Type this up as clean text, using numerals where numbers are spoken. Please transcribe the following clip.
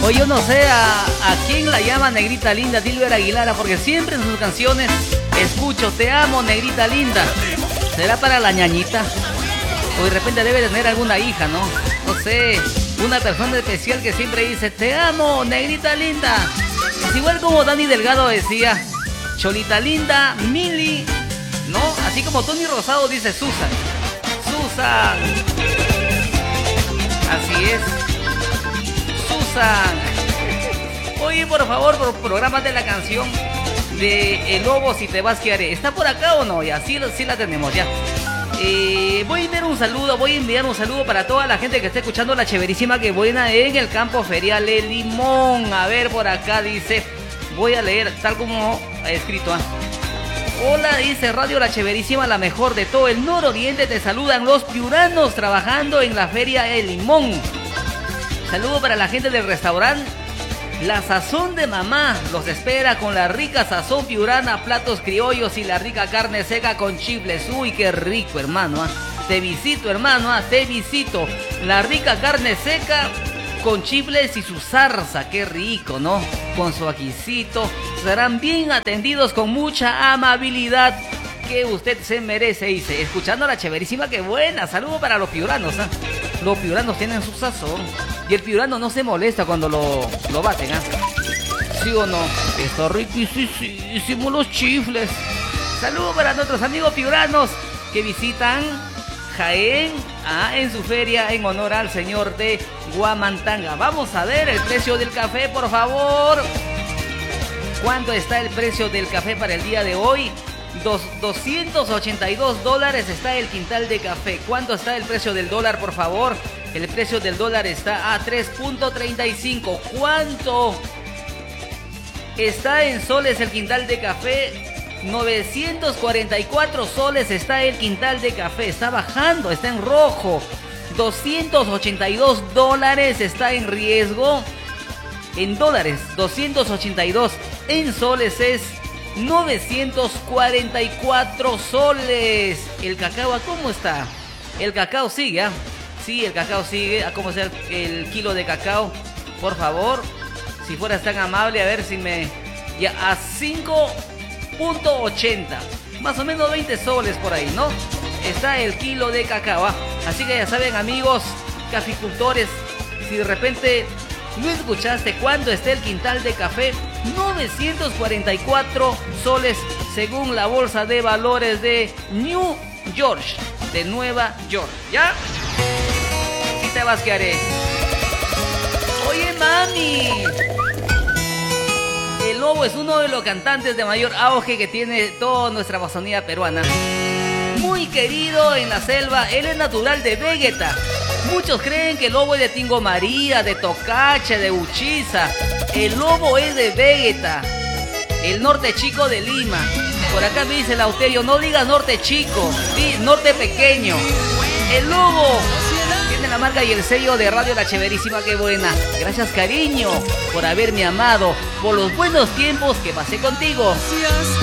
O yo no sé a quién la llama Negrita Linda, Dilber Aguilar, porque siempre en sus canciones escucho te amo, Negrita Linda. ¿Será para la ñañita? O de repente debe tener alguna hija, ¿no? No sé, una persona especial que siempre dice te amo, Negrita Linda. Es igual como Dani Delgado decía Cholita Linda, Mili, ¿no? Así como Tony Rosado dice Susan. Susan. Así es. Susan. Oye, por favor, prográmate la canción de El Lobo, si te vas, ¿qué haré? ¿Está por acá o no? Ya, sí la tenemos, ya. Voy a enviar un saludo para toda la gente que está escuchando La Chéverísima Que Buena en el campo ferial El Limón. A ver, por acá dice, voy a leer tal como ha escrito. Hola, dice Radio La Chéverísima, la mejor de todo el nororiente. Te saludan los piuranos trabajando en la feria El Limón. Saludo para la gente del restaurante La Sazón de Mamá. Los espera con la rica sazón piurana, platos criollos y la rica carne seca con chifles. Uy, qué rico, hermano. Te visito, hermano. Te visito. La rica carne seca con chifles y su zarza. Qué rico, ¿no? Con su ajicito. Serán bien atendidos con mucha amabilidad que usted se merece, dice. Escuchando La Chéverísima Que Buena. Saludo para los piuranos. Los piuranos tienen su sazón. Y el piurano no se molesta cuando lo baten, ¿sí o no? Está riquísimo los chifles. Saludos para nuestros amigos piuranos que visitan Jaén en su feria en honor al señor de Huamantanga. Vamos a ver el precio del café, por favor. ¿Cuánto está el precio del café para el día de hoy? $282 está el quintal de café. ¿Cuánto está el precio del dólar, por favor? El precio del dólar está a 3.35. ¿Cuánto está en soles el quintal de café? 944 soles está el quintal de café. Está bajando, está en rojo. $282 está en riesgo. En dólares, 282. En soles es 944 soles. El cacao, ¿cómo está? El cacao sigue, ¿ah? Sí, el cacao sigue. ¿A cómo está el kilo de cacao? Por favor, si fueras tan amable, a ver si me... Ya, a 5.80. Más o menos 20 soles por ahí, ¿no? Está el kilo de cacao, ¿ah? Así que ya saben, amigos caficultores, si de repente no escuchaste cuánto está el quintal de café, 944 soles según la bolsa de valores de New York, de Nueva York, ¿ya? ¿Y te vas, qué haré? Oye, mami, El Lobo es uno de los cantantes de mayor auge que tiene toda nuestra Amazonía peruana. Muy querido en la selva, él es natural de Vegeta. Muchos creen que el lobo es de Tingo María, de Tocache, de Uchiza. El lobo es de Vegeta, el norte chico de Lima. Por acá me dice Lauterio, no digas norte chico, di norte pequeño. El lobo tiene la marca y el sello de Radio La Chéverísima Que Buena. Gracias, cariño, por haberme amado, por los buenos tiempos que pasé contigo.